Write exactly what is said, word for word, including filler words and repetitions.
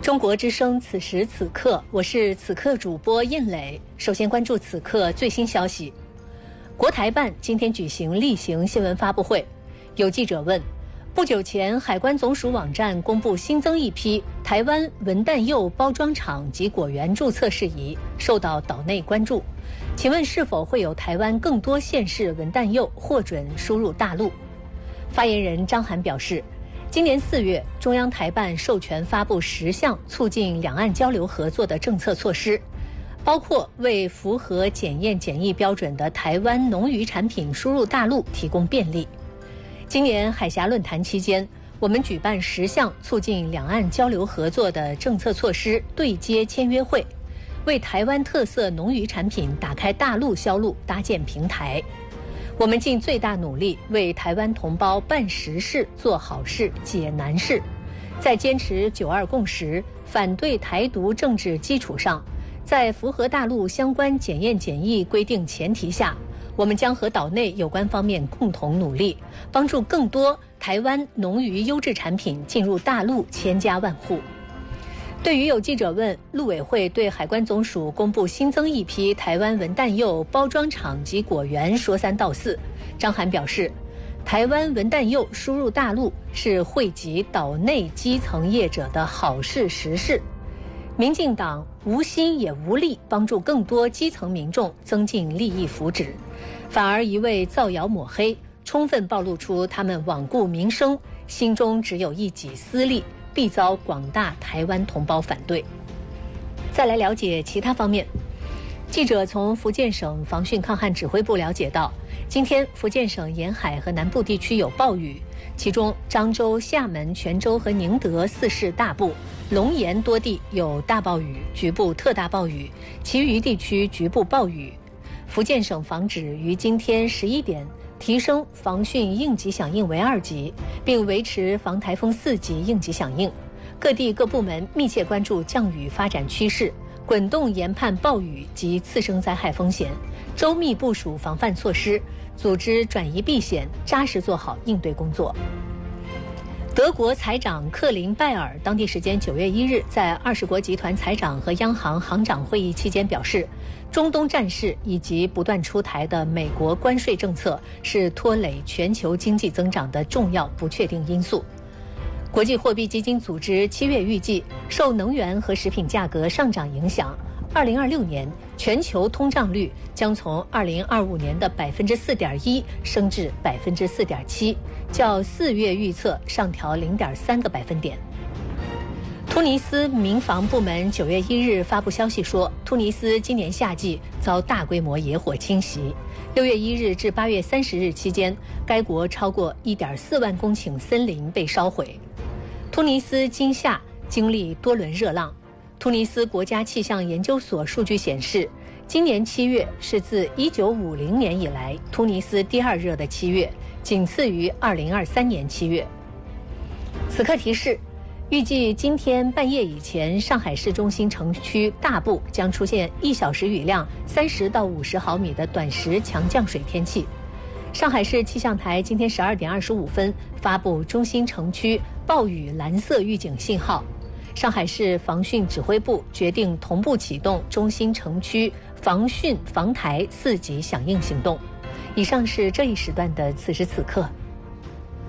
中国之声此时此刻，我是此刻主播印磊。首先关注此刻最新消息。国台办今天举行例行新闻发布会，有记者问，不久前海关总署网站公布新增一批台湾文旦柚包装厂及果园注册事宜，受到岛内关注。请问是否会有台湾更多县市文旦柚获准输入大陆？发言人张涵表示，今年四月，中央台办授权发布十项促进两岸交流合作的政策措施，包括为符合检验检疫标准的台湾农渔产品输入大陆提供便利。今年海峡论坛期间，我们举办十项促进两岸交流合作的政策措施对接签约会，为台湾特色农渔产品打开大陆销路搭建平台。我们尽最大努力为台湾同胞办实事、做好事、解难事，在坚持九二共识、反对台独政治基础上，在符合大陆相关检验检疫规定前提下，我们将和岛内有关方面共同努力，帮助更多台湾农渔优质产品进入大陆千家万户。对于有记者问陆委会对海关总署公布新增一批台湾文旦柚包装厂及果园说三道四，张涵表示，台湾文旦柚输入大陆是惠及岛内基层业者的好事实事，民进党无心也无力帮助更多基层民众增进利益福祉，反而一味造谣抹黑，充分暴露出他们罔顾民生，心中只有一己私利，必遭广大台湾同胞反对。再来了解其他方面，记者从福建省防汛抗旱指挥部了解到，今天福建省沿海和南部地区有暴雨，其中漳州、厦门、泉州和宁德四市大部、龙岩多地有大暴雨、局部特大暴雨，其余地区局部暴雨。福建省防指于今天十一点提升防汛应急响应为二级，并维持防台风四级应急响应。各地各部门密切关注降雨发展趋势，滚动研判暴雨及次生灾害风险，周密部署防范措施，组织转移避险，扎实做好应对工作。德国财长克林拜尔当地时间九月一日在二十国集团财长和央行行长会议期间表示，中东战事以及不断出台的美国关税政策是拖累全球经济增长的重要不确定因素。国际货币基金组织七月预计，受能源和食品价格上涨影响，二零二六年全球通胀率将从二零二五年的百分之四点一升至百分之四点七，较四月预测上调零点三个百分点。突尼斯民防部门九月一日发布消息说，突尼斯今年夏季遭大规模野火侵袭。六月一日至八月三十日期间，该国超过一点四万公顷森林被烧毁。突尼斯今夏经历多轮热浪。突尼斯国家气象研究所数据显示，今年七月是自一九五零年以来突尼斯第二热的七月，仅次于二零二三年七月。此刻提示，预计今天半夜以前，上海市中心城区大部将出现一小时雨量三十到五十毫米的短时强降水天气。上海市气象台今天十二点二十五分发布中心城区暴雨蓝色预警信号。上海市防汛指挥部决定同步启动中心城区防汛防台四级响应行动。以上是这一时段的此时此刻。